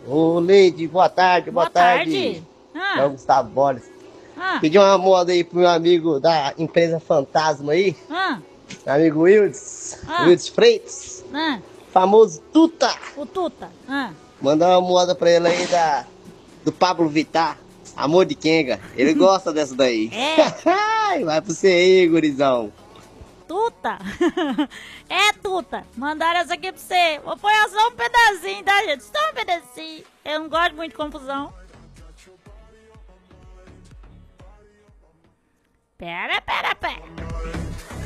Ô, Leide, boa tarde, boa Boa tarde. tarde. É o Ah, Gustavo Boles. ah, Pedi uma moda aí pro meu amigo da empresa Fantasma aí, ah, meu amigo Wildes, ah, Wildes Freitas, ah. famoso Tuta. O Tuta. Ah. Mandar uma moda pra ele aí do Pablo Vittar, Amor de Kenga. Ele gosta dessa daí. É, Vai pra você aí, gurizão. Tuta. É, Tuta. Mandaram essa aqui pra você. Vou pôr só um pedacinho, tá, gente? Só um pedacinho. Eu não gosto muito de confusão. Pera.